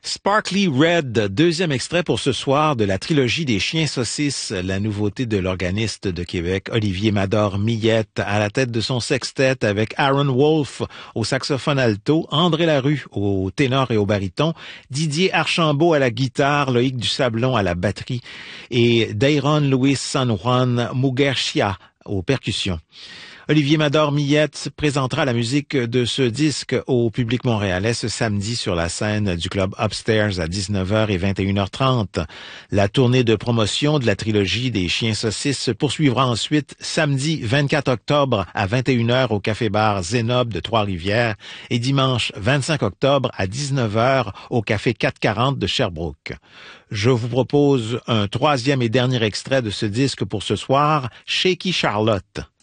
Sparkly Red, deuxième extrait pour ce soir de la trilogie des Chiens Saucisses, la nouveauté de l'organiste de Québec, Olivier Mador-Millette, à la tête de son sextet avec Aaron Wolfe au saxophone alto, André Larue au ténor et au baryton, Didier Archambault à la guitare, Loïc Dusablon à la batterie et Dayron Luis San Juan Mugershia aux percussions. Olivier Mador-Millette présentera la musique de ce disque au public montréalais ce samedi sur la scène du club Upstairs à 19h et 21h30. La tournée de promotion de la trilogie des Chiens Saucisses se poursuivra ensuite samedi 24 octobre à 21h au café-bar Zénob de Trois-Rivières et dimanche 25 octobre à 19h au café 440 de Sherbrooke. Je vous propose un troisième et dernier extrait de ce disque pour ce soir, Shaky Charlotte.